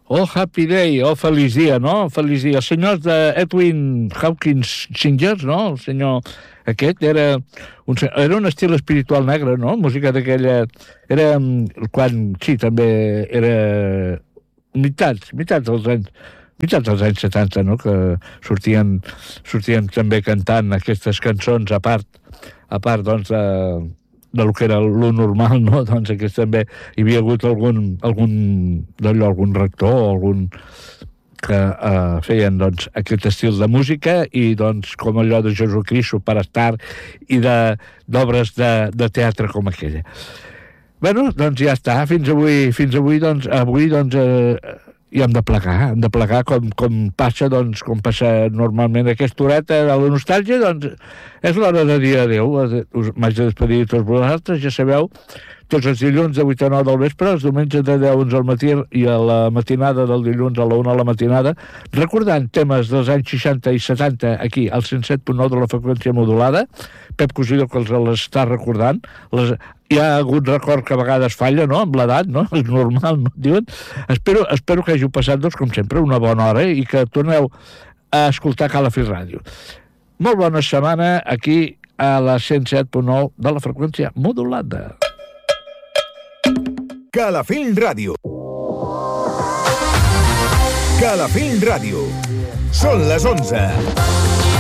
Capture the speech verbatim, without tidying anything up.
Oh, Happy Day, oh, feliç dia, no? Feliç dia. Els senyors d'Edwin Hawkins Singers, no? El senyor aquest era un, era un estil espiritual negre, no? Música d'aquella... Era quan, sí, també era mitats, mitats dels anys, mitats dels anys setanta, no? Que sortien, sortien també cantant aquestes cançons a part, a part, doncs, de... del que era lo normal, no? Doncs aquí també hi havia hagut algun, algun, d'allò, algun rector o algun que eh, feien, doncs, aquest estil de música i, doncs, com allò de Jesucrist, Superstar i d'obres de, de, de teatre com aquella. Bueno, doncs ja està. Fins avui, fins avui, doncs, avui, doncs, eh, i hem de plegar, hem de plegar com, com passa, doncs, com passa normalment aquesta horeta de la nostàlgia, doncs és l'hora de dir adéu. Us m'haig de despedir de tots vosaltres, ja sabeu, tots els dilluns de vuit a nou del vespre, els diumenges de deu a onze al matí i a la matinada del dilluns a la una a la matinada, recordant temes dels anys seixanta i setanta aquí al cent set punt nou de la freqüència modulada. Pep Cosidó que els l'està recordant. Les, hi ha hagut record que a vegades falla, no?, amb l'edat, no?, és normal, no?, diuen. Espero, espero que hàgiu passat, doncs, com sempre, una bona hora i que torneu a escoltar Calafell Ràdio. Molt bona setmana aquí a la cent set punt nou de la freqüència modulada. Calafell Ràdio. Calafell Ràdio. Són les onze.